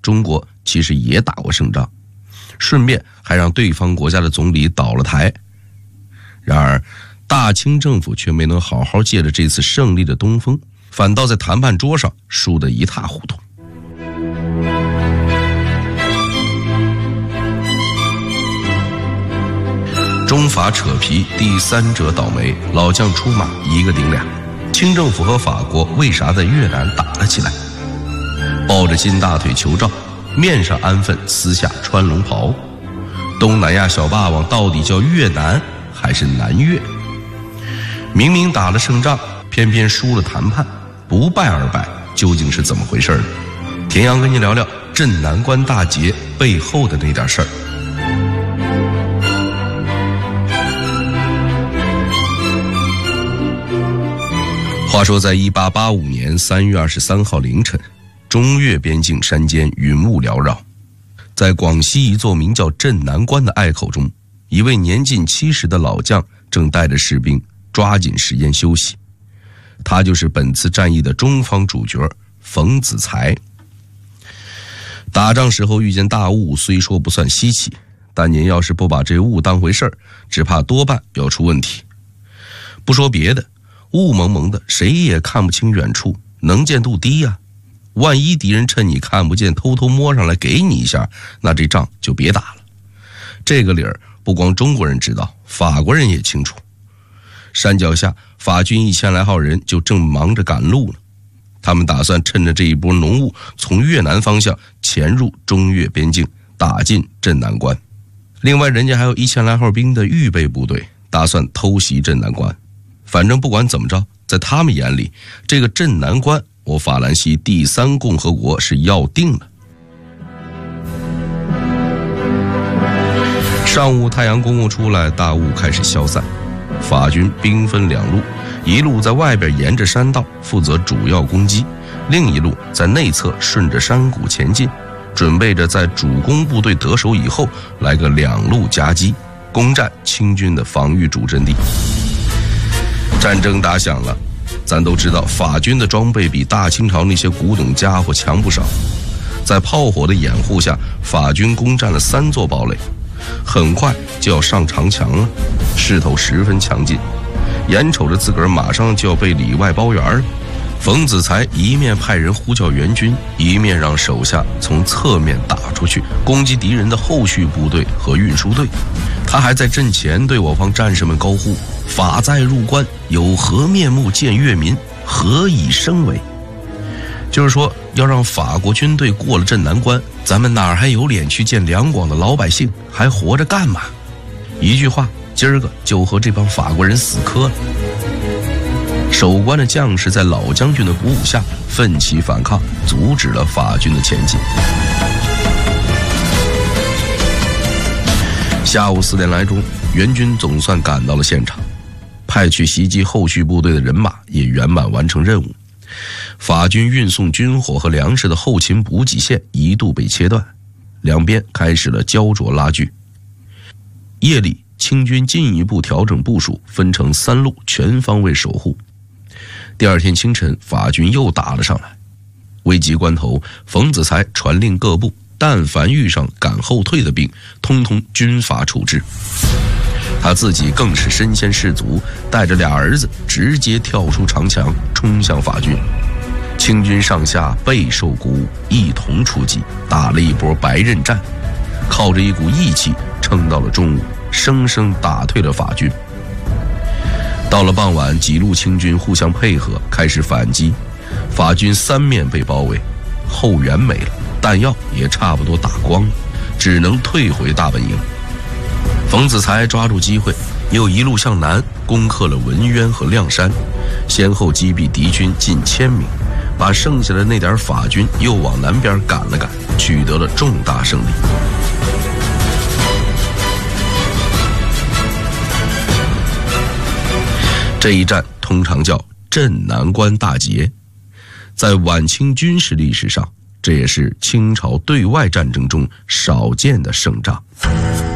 中国其实也打过胜仗，顺便还让对方国家的总理倒了台。然而大清政府却没能好好借着这次胜利的东风，反倒在谈判桌上输得一塌糊涂。中法扯皮，第三者倒霉，老将出马，一个顶俩。清政府和法国为啥在越南打了起来？抱着金大腿求诏，面上安分，私下穿龙袍。东南亚小霸王到底叫越南还是南越？明明打了胜仗，偏偏输了谈判，不败而败，究竟是怎么回事呢？田阳跟你聊聊镇南关大捷背后的那点事儿。话说在1885年3月23号凌晨，中越边境山间云雾缭绕，在广西一座名叫镇南关的隘口中，一位年近70的老将正带着士兵抓紧时间休息。他就是本次战役的中方主角冯子材。打仗时候遇见大雾，虽说不算稀奇，但您要是不把这雾当回事儿，只怕多半要出问题。不说别的，雾蒙蒙的，谁也看不清远处，能见度低呀。万一敌人趁你看不见偷偷摸上来给你一下，那这仗就别打了。这个理儿不光中国人知道，法国人也清楚。山脚下法军1000来号人就正忙着赶路呢，他们打算趁着这一波浓雾从越南方向潜入中越边境，打进镇南关。另外人家还有1000来号兵的预备部队，打算偷袭镇南关。反正不管怎么着，在他们眼里，这个镇南关我法兰西第3共和国是要定了。上午太阳公公出来，大雾开始消散，法军兵分2路，一路在外边沿着山道负责主要攻击，另一路在内侧顺着山谷前进，准备着在主攻部队得手以后来个2路夹击，攻占清军的防御主阵地。战争打响了，咱都知道法军的装备比大清朝那些古董家伙强不少。在炮火的掩护下，法军攻占了3座堡垒，很快就要上长墙了，势头十分强劲。眼瞅着自个儿马上就要被里外包圆了，冯子材一面派人呼叫援军，一面让手下从侧面打出去，攻击敌人的后续部队和运输队。他还在阵前对我方战士们高呼：法在入关，有何面目见越民，何以生为？就是说要让法国军队过了镇南关，咱们哪还有脸去见两广的老百姓，还活着干嘛？一句话，今儿个就和这帮法国人死磕了。守关的将士在老将军的鼓舞下奋起反抗，阻止了法军的前进。下午4点来钟，援军总算赶到了现场，派去袭击后续部队的人马也圆满完成任务。法军运送军火和粮食的后勤补给线一度被切断，两边开始了焦灼拉锯。夜里，清军进一步调整部署，分成3路全方位守护。第二天清晨，法军又打了上来。危急关头，冯子材传令各部，但凡遇上赶后退的兵，通通军法处置。他自己更是身先士卒，带着2儿子直接跳出长墙，冲向法军。清军上下备受鼓舞，一同出击，打了一波白刃战，靠着一股义气撑到了中午，生生打退了法军。到了傍晚，几路清军互相配合，开始反击。法军3面被包围，后援没了，弹药也差不多打光了，只能退回大本营。冯子材抓住机会，又一路向南攻克了文渊和亮山，先后击毙敌军近1000名，把剩下的那点法军又往南边赶了赶，取得了重大胜利。这一战通常叫镇南关大捷，在晚清军事历史上，这也是清朝对外战争中少见的胜仗。